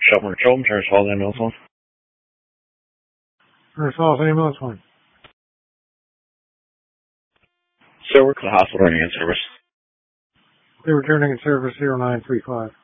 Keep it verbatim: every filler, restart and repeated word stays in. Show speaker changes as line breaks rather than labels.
Shelburne Patrol, Terrence Falls Ambulance one.
Terrence Falls Ambulance one.
Sir, we're to the hospital running in service.
They're returning in service zero nine three five.